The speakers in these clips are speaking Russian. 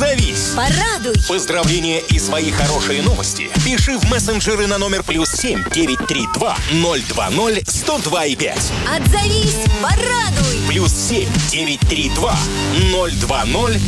Отзовись. Порадуй. Поздравления и свои хорошие новости пиши в мессенджеры на номер +7 932 020 102,5. Отзовись. Порадуй. +7 932 020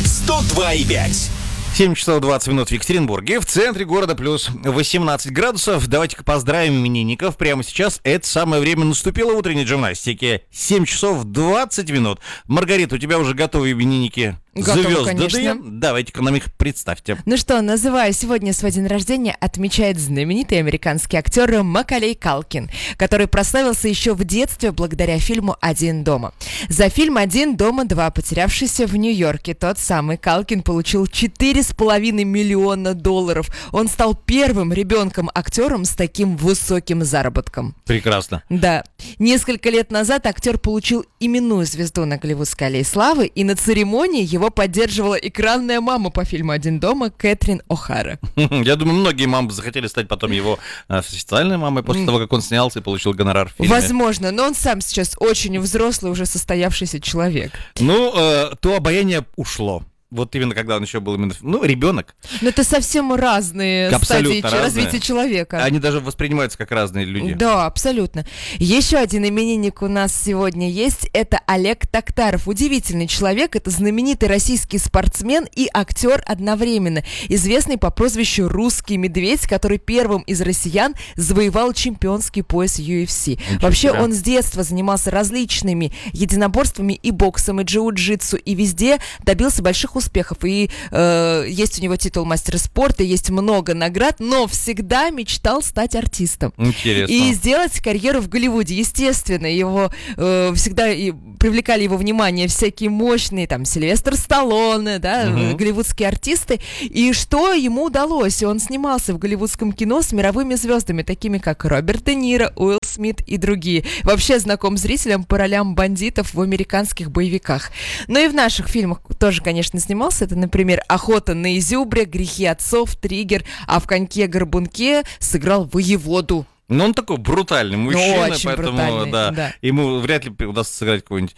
102,5. 7 часов 20 минут в Екатеринбурге. В центре города плюс 18 градусов. Давайте-ка поздравим именинников. Прямо сейчас это самое время наступило утренней джимнастики. 7 часов 20 минут. Маргарита, у тебя уже готовы именинники? Готовы, Звезды. конечно. Давайте-ка нам их представьте. Ну что, называю, сегодня свой день рождения отмечает знаменитый американский актер Маколей Калкин, который прославился еще в детстве благодаря фильму «Один дома». За фильм «Один дома 2», потерявшийся в Нью-Йорке, тот самый Калкин получил $4,5 миллиона. Он стал первым ребенком-актером с таким высоким заработком. Прекрасно. Да. Несколько лет назад актер получил именную звезду на Голливудской аллее славы, и на церемонии его поддерживала экранная мама по фильму «Один дома» Кэтрин О'Хара. Я думаю, многие мамы захотели стать потом его официальной мамой после того, как он снялся и получил гонорар в фильме. Возможно, но он сам сейчас очень взрослый, уже состоявшийся человек. Ну, то обаяние ушло. Вот именно когда он еще был именно, ребенок. Но это совсем разные стадии развития человека. Они даже воспринимаются как разные люди. Да, абсолютно. Еще один именинник у нас сегодня есть. Это Олег Токтаров. Удивительный человек. Это знаменитый российский спортсмен и актер одновременно. Известный по прозвищу «Русский медведь», который первым из россиян завоевал чемпионский пояс UFC. Вообще он с детства занимался различными единоборствами и боксом, и джиу-джитсу, и везде добился больших успехов. И есть у него титул мастера спорта, есть много наград, но всегда мечтал стать артистом. Интересно. И сделать карьеру в Голливуде. Естественно, его всегда привлекали его внимание всякие мощные, там, Сильвестр Сталлоне, да, голливудские артисты. И что ему удалось? Он снимался в голливудском кино с мировыми звездами, такими как Роберт Де Ниро, Уилл Смит и другие. Вообще знаком зрителям по ролям бандитов в американских боевиках. Но и в наших фильмах тоже, конечно, снимался. Это, например, «Охота на изюбря», «Грехи отцов», «Триггер», а в «Коньке-горбунке» сыграл воеводу. Но он такой брутальный мужчина, очень поэтому брутальный, да, ему вряд ли удастся сыграть какого-нибудь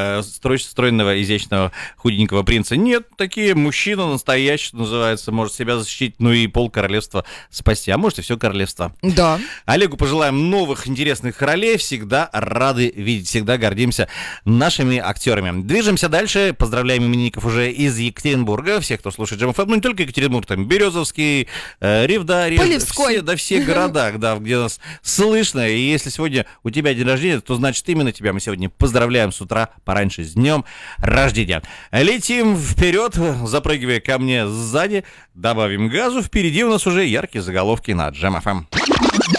стройного, изящного, худенького принца. Нет, такие мужчина настоящий, что называется, может себя защитить, ну и полкоролевства спасти, а может и все королевство. Да. Олегу пожелаем новых интересных ролей, всегда рады видеть, всегда гордимся нашими актерами. Движемся дальше, поздравляем именинников уже из Екатеринбурга, всех, кто слушает Джем ФМ, ну не только Екатеринбург, там Березовский, Ревда, Полевской. все городах, да, где нас слышно, и если сегодня у тебя день рождения, то значит именно тебя мы сегодня поздравляем с утра пораньше с днем рождения. Летим вперед, запрыгивая ко мне сзади, добавим газу, впереди у нас уже яркие заголовки на Джем ФМ.